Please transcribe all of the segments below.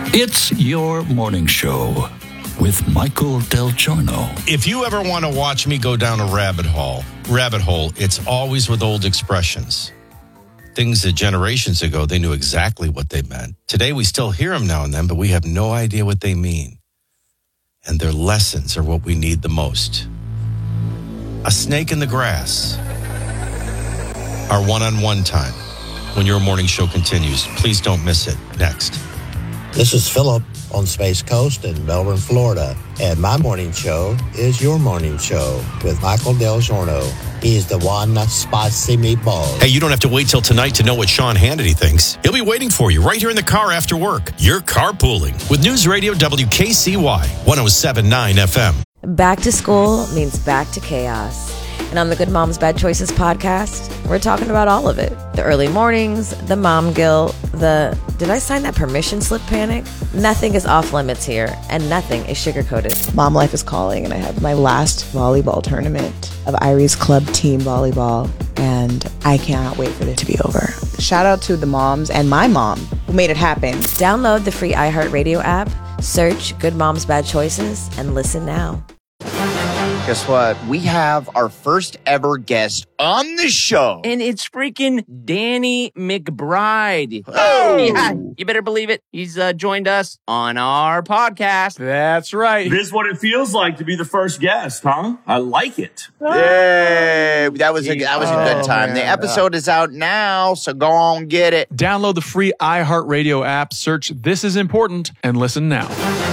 It's your morning show with Michael Del Giorno. If you ever want to watch me go down a rabbit hole, it's always with old expressions. Things that generations ago, they knew exactly what they meant. Today, we still hear them now and then, but we have no idea what they mean. And their lessons are what we need the most. A snake in the grass. Our one-on-one time. When your morning show continues, please don't miss it. Next. This is Philip on Space Coast in Melbourne, Florida. And my morning show is your morning show with Michael Del Giorno. He's the one spicy meatball. Hey, you don't have to wait till tonight to know what Sean Hannity thinks. He'll be waiting for you right here in the car after work. You're carpooling with News Radio WKCY 107.9 FM. Back to school means back to chaos. And on the Good Moms Bad Choices podcast, we're talking about all of it. The early mornings, the mom guilt, did I sign that permission slip panic? Nothing is off limits here, and nothing is sugar-coated. Mom life is calling, and I have my last volleyball tournament of Irie's club team volleyball, and I cannot wait for it to be over. Shout out to the moms and my mom who made it happen. Download the free iHeartRadio app, search Good Moms Bad Choices, and listen now. Guess what? We have our first ever guest on the show. And it's freaking Danny McBride. Oh! Yeah, you better believe it. He's joined us on our podcast. That's right. This is what it feels like to be the first guest, huh? I like it. Yay! That was a good time. Man. The episode is out now, so go on get it. Download the free iHeartRadio app, search This Is Important, and listen now.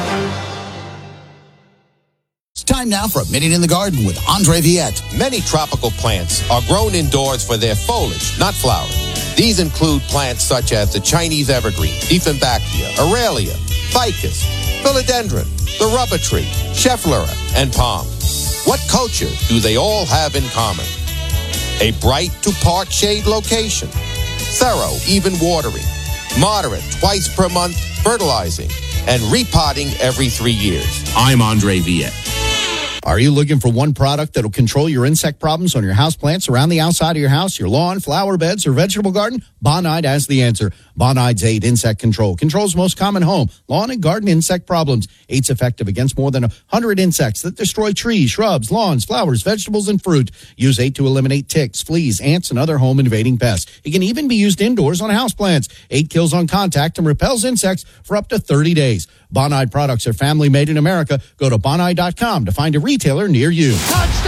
It's time now for A Minute in the Garden with Andre Viette. Many tropical plants are grown indoors for their foliage, not flowering. These include plants such as the Chinese evergreen, Dieffenbachia, Aralia, ficus, philodendron, the rubber tree, schefflera, and palm. What culture do they all have in common? A bright to part shade location, thorough, even watering, moderate twice per month fertilizing, and repotting every 3 years. I'm Andre Viette. Are you looking for one product that'll control your insect problems on your houseplants around the outside of your house, your lawn, flower beds, or vegetable garden? Bonide has the answer. Bonide's 8 Insect Control controls most common home, lawn, and garden insect problems. 8's effective against more than 100 insects that destroy trees, shrubs, lawns, flowers, vegetables, and fruit. Use 8 to eliminate ticks, fleas, ants, and other home-invading pests. It can even be used indoors on houseplants. 8 kills on contact and repels insects for up to 30 days. Bonide products are family-made in America. Go to Bonide.com to find a retailer near you.